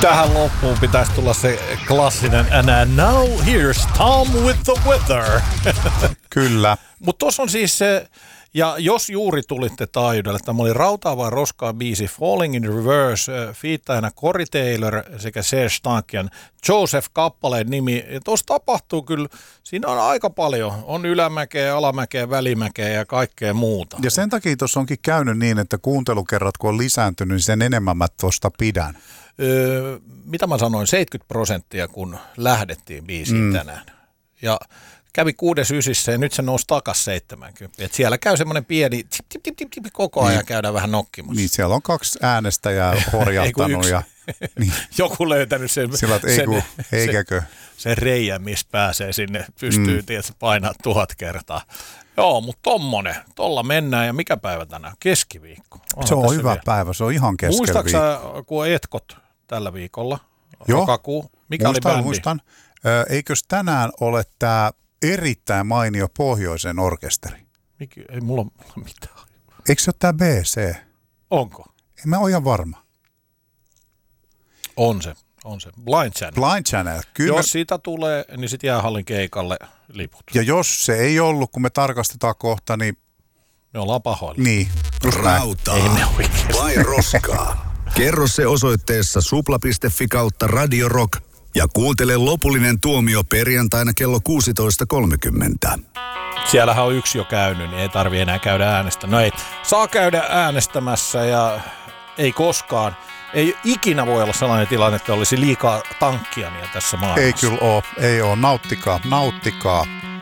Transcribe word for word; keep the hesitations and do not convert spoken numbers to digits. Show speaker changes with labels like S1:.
S1: Tähän loppuun pitäisi tulla se klassinen and now here's Tom with the weather.
S2: Kyllä.
S1: Mutta tuossa on siis se, ja jos juuri tulitte taajuudelle, tämä oli Rautaavaa roskaa biisi Falling in Reverse, fiittaajana Corey Taylor sekä Serge Tankian Joseph kappaleen nimi. Ja tuossa tapahtuu kyllä, siinä on aika paljon, on ylämäkeä, alamäkeä, välimäkeä ja kaikkea muuta.
S2: Ja sen takia tuossa onkin käynyt niin, että kuuntelukerrat kun on lisääntynyt, niin sen enemmän mä tuosta pidän.
S1: Öö, mitä mä sanoin, seitsemänkymmentä prosenttia kun lähdettiin biisiin mm. tänään. Ja kävi kuudes ysissä ja nyt se nousi takas seitsemänkymmentä. Et siellä käy semmoinen pieni tip, tip, tip, tip, tip, koko ajan niin. Käydään vähän nokkimassa.
S2: Niin, siellä on kaksi äänestäjää horjahtanut. ja, niin.
S1: Joku löytänyt sen,
S2: Sillä, ei
S1: sen,
S2: kun, eikäkö.
S1: sen, sen reijän, missä pääsee sinne, pystyy mm. tietysti painaa tuhat kertaa. Joo, mutta tommonen, tolla mennään ja mikä päivä tänään? Keskiviikko. Onhan
S2: se on hyvä
S1: vielä
S2: päivä, se on ihan kesken
S1: Muistatko
S2: viikko.
S1: sä, kun on etkot tällä viikolla?
S2: Joo,
S1: Rokakuu. Mikä
S2: muistan,
S1: oli bändi?
S2: muistan. Ö, eikös tänään ole tämä erittäin mainio Pohjoisen orkesteri?
S1: Mikä, ei mulla ole mitään.
S2: Eikö se ole tämä B C?
S1: Onko?
S2: En mä ole ihan varma.
S1: On se, on se. Blind Channel.
S2: Blind Channel, kyllä.
S1: Jos
S2: me...
S1: siitä tulee, niin sitten jäähallin keikalle liput.
S2: Ja jos se ei ollut, kun me tarkastetaan kohta, niin...
S1: Me ollaan pahoilla.
S2: Niin.
S3: Rautaa vai roskaa? Kerro se osoitteessa supla piste fi kautta Radio Rock ja kuuntele lopullinen tuomio perjantaina kello kuusitoista kolmekymmentä.
S1: Siellähän on yksi jo käynyt, niin ei tarvi enää käydä äänestämään. No ei, saa käydä äänestämässä ja ei koskaan. Ei ikinä voi olla sellainen tilanne, että olisi liikaa tankkia tässä maailmassa.
S2: Ei kyllä ole, ei ole. Nauttikaa, nauttikaa.